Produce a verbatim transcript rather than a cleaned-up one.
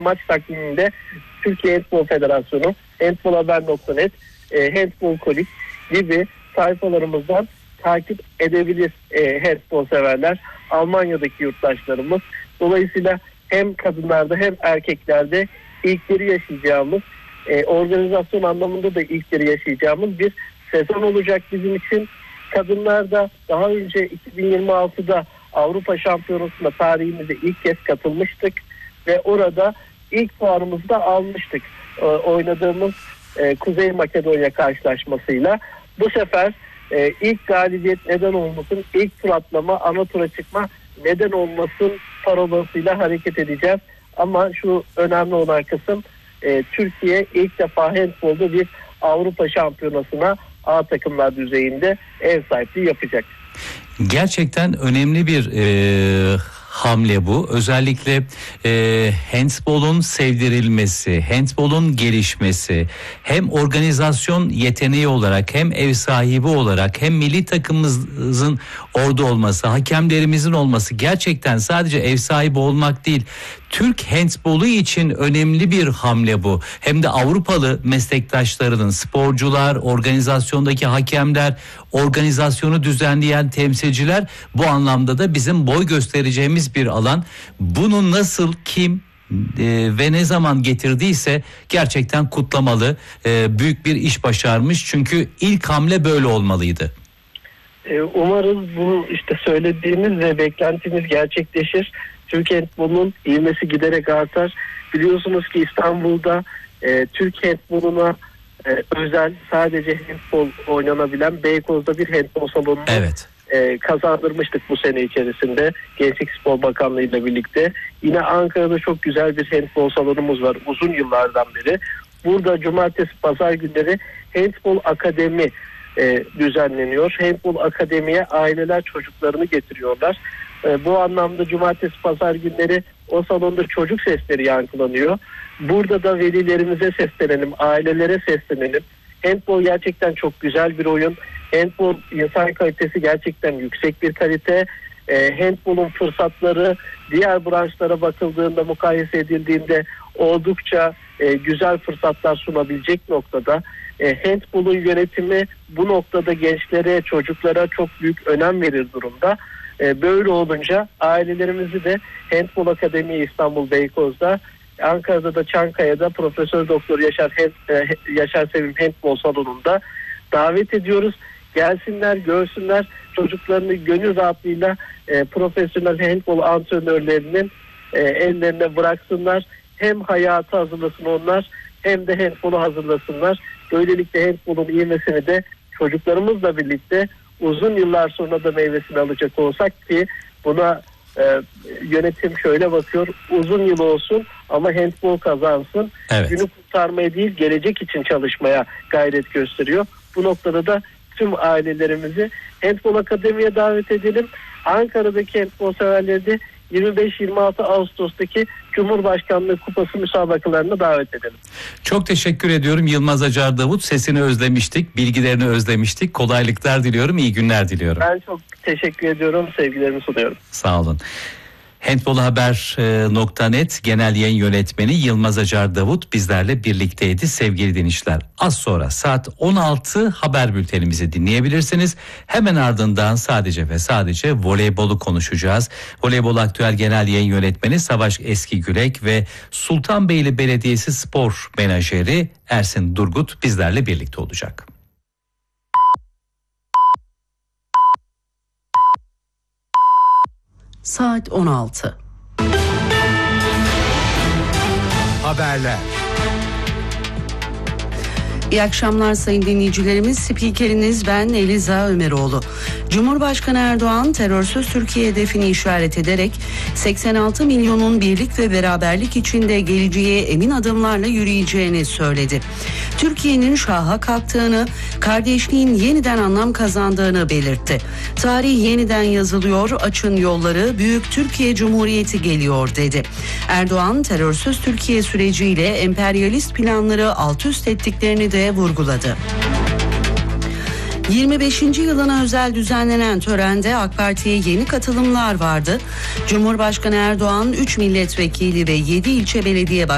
maç takviminde Türkiye Handbol Federasyonu, handbolhaber nokta net, e, Handbol Kolik gibi sayfalarımızdan takip edebilir e, handbol severler, Almanya'daki yurttaşlarımız. Dolayısıyla hem kadınlarda hem erkeklerde ilkleri yaşayacağımız, e, organizasyon anlamında da ilkleri yaşayacağımız bir sezon olacak bizim için. Kadınlarda daha önce iki bin yirmi altıda Avrupa Şampiyonası'na tarihimizde ilk kez katılmıştık ve orada ilk puanımızı da almıştık. E, oynadığımız e, Kuzey Makedonya karşılaşmasıyla. Bu sefer e, ilk galibiyet neden olmasın, ilk tur atlama, ana tura çıkma neden olmasın parolasıyla hareket edeceğiz. Ama şu önemli olan kısım, e, Türkiye ilk defa handbolda bir Avrupa Şampiyonası'na A takımlar düzeyinde ev sahipliği yapacak. Gerçekten önemli bir e, hamle bu. Özellikle e, handbolun sevdirilmesi, handbolun gelişmesi, hem organizasyon yeteneği olarak, hem ev sahibi olarak, hem milli takımımızın orada olması, hakemlerimizin olması, gerçekten sadece ev sahibi olmak değil, Türk handbolu için önemli bir hamle bu. Hem de Avrupalı meslektaşlarının, sporcular, organizasyondaki hakemler, organizasyonu düzenleyen temsilciler, bu anlamda da bizim boy göstereceğimiz bir alan. Bunu nasıl, kim e, ve ne zaman getirdiyse gerçekten kutlamalı. E, büyük bir iş başarmış, çünkü ilk hamle böyle olmalıydı. Umarız bu işte söylediğimiz ve beklentimiz gerçekleşir. Türk handbolunun ivmesi giderek artar. Biliyorsunuz ki İstanbul'da e, Türk handboluna e, özel sadece handbol oynanabilen Beykoz'da bir handbol salonunu evet. e, kazandırmıştık bu sene içerisinde Gençlik Spor Bakanlığı ile birlikte. Yine Ankara'da çok güzel bir handbol salonumuz var uzun yıllardan beri. Burada cumartesi pazar günleri handbol akademi e, düzenleniyor. Handbol akademiye aileler çocuklarını getiriyorlar. E, bu anlamda cumartesi pazar günleri o salonda çocuk sesleri yankılanıyor. Burada da velilerimize seslenelim, ailelere seslenelim. Handbol gerçekten çok güzel bir oyun. Handbol insan kalitesi gerçekten yüksek bir kalite. E, handbolun fırsatları diğer branşlara bakıldığında, mukayese edildiğinde oldukça e, güzel fırsatlar sunabilecek noktada. E, handbolun yönetimi bu noktada gençlere, çocuklara çok büyük önem verir durumda. E, böyle olunca ailelerimizi de Handbol Akademi İstanbul Beykoz'da, Ankara'da da Çankaya'da Profesör Doktor Yaşar e, Yaşar Sevim Handbol Salonu'nda davet ediyoruz. Gelsinler, görsünler, çocuklarını gönül rahatlığıyla e, profesyonel handbol antrenörlerinin e, ellerine bıraksınlar. Hem hayata hazırlasın onlar, hem de handbolu hazırlasınlar. Böylelikle handbolun ivmesini de çocuklarımızla birlikte uzun yıllar sonra da meyvesini alacak olsak ki buna e, yönetim şöyle bakıyor: uzun yıl olsun ama handbol kazansın. Evet. Günü kurtarmaya değil, gelecek için çalışmaya gayret gösteriyor. Bu noktada da tüm ailelerimizi Handbol Akademi'ye davet edelim. Ankara'daki handbol severleri de yirmi beş yirmi altı Ağustos'taki Cumhurbaşkanlığı Kupası müsabakalarına davet edelim. Çok teşekkür ediyorum Yılmaz Acar Davut. Sesini özlemiştik, bilgilerini özlemiştik. Kolaylıklar diliyorum, iyi günler diliyorum. Ben çok teşekkür ediyorum, sevgilerimi sunuyorum. Sağ olun. handbolhaber nokta net Genel Yayın Yönetmeni Yılmaz Acar Davut bizlerle birlikteydi sevgili dinleyiciler. Az sonra saat on altı haber bültenimizi dinleyebilirsiniz. Hemen ardından sadece ve sadece voleybolu konuşacağız. Voleybol Aktüel Genel Yayın Yönetmeni Savaş Eskigürek ve Sultanbeyli Belediyesi Spor Menajeri Ersin Durgut bizlerle birlikte olacak. Saat on altı. Haberler. İyi akşamlar sayın dinleyicilerimiz. Spikeriniz ben Eliza Ömeroğlu. Cumhurbaşkanı Erdoğan terörsüz Türkiye hedefini işaret ederek seksen altı milyonun birlik ve beraberlik içinde geleceğe emin adımlarla yürüyeceğini söyledi. Türkiye'nin şaha kalktığını, kardeşliğin yeniden anlam kazandığını belirtti. Tarih yeniden yazılıyor, açın yolları, büyük Türkiye Cumhuriyeti geliyor dedi. Erdoğan terörsüz Türkiye süreciyle emperyalist planları alt üst ettiklerini de vurguladı. yirmi beşinci yılına özel düzenlenen törende AK Parti'ye yeni katılımlar vardı. Cumhurbaşkanı Erdoğan üç milletvekili ve yedi ilçe belediye başkanı